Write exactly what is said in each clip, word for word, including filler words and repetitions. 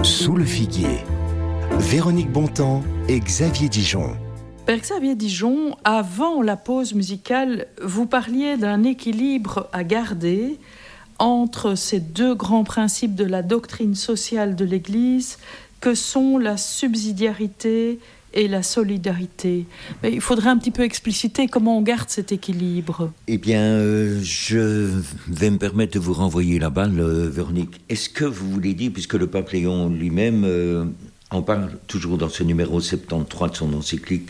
Sous le figuier, Véronique Bontemps et Xavier Dijon. Père Xavier Dijon, avant la pause musicale, vous parliez d'un équilibre à garder entre ces deux grands principes de la doctrine sociale de l'Église que sont la subsidiarité et la solidarité. Mais il faudrait un petit peu expliciter comment on garde cet équilibre. Eh bien, euh, je vais me permettre de vous renvoyer la balle, euh, Véronique. Est-ce que vous voulez dire, puisque le pape Léon lui-même euh, en parle toujours dans ce numéro soixante-treize de son encyclique,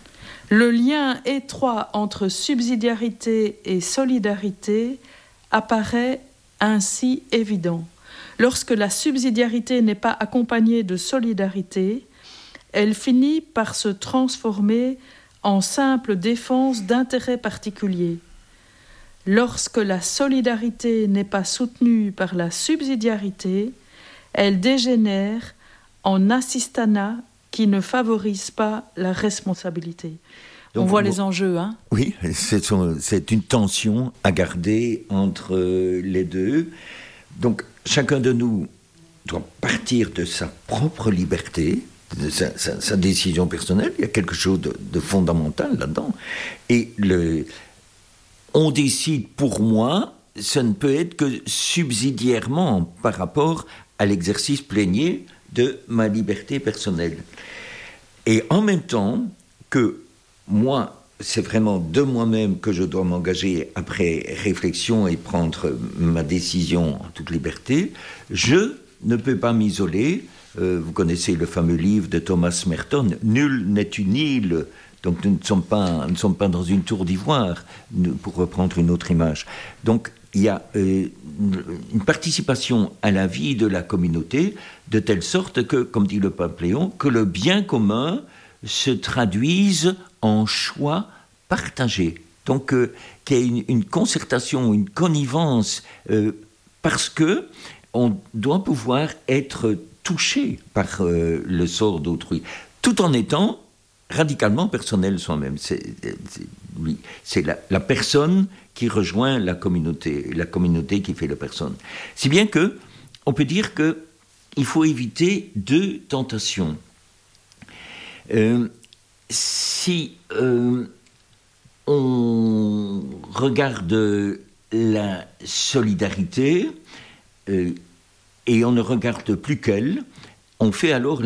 le lien étroit entre subsidiarité et solidarité apparaît ainsi évident. Lorsque la subsidiarité n'est pas accompagnée de solidarité, elle finit par se transformer en simple défense d'intérêts particuliers. Lorsque la solidarité n'est pas soutenue par la subsidiarité, elle dégénère en assistanat qui ne favorise pas la responsabilité. Donc, on voit bon, les enjeux, hein ? Oui, c'est, son, c'est une tension à garder entre les deux. Donc, chacun de nous doit partir de sa propre liberté, de sa, sa, sa décision personnelle. Il y a quelque chose de, de fondamental là-dedans. Et le, on décide pour moi, ça ne peut être que subsidiairement par rapport à l'exercice plénier de ma liberté personnelle. Et en même temps que moi, c'est vraiment de moi-même que je dois m'engager après réflexion et prendre ma décision en toute liberté, je ne peux pas m'isoler. Euh, vous connaissez le fameux livre de Thomas Merton, « Nul n'est une île ». Donc nous ne sommes pas, nous ne sommes pas dans une tour d'ivoire, pour reprendre une autre image. Donc il y a euh, une participation à la vie de la communauté, de telle sorte que, comme dit le pape Léon, que le bien commun se traduise en choix partagés. Donc euh, qu'il y ait une, une concertation, une connivence, euh, parce que on doit pouvoir être touché par euh, le sort d'autrui, tout en étant radicalement personnel soi-même. C'est, c'est, oui, c'est la, la personne qui rejoint la communauté, la communauté qui fait la personne. Si bien que on peut dire que il faut éviter deux tentations. Euh, si euh, on regarde la solidarité euh, et on ne regarde plus qu'elle, on fait alors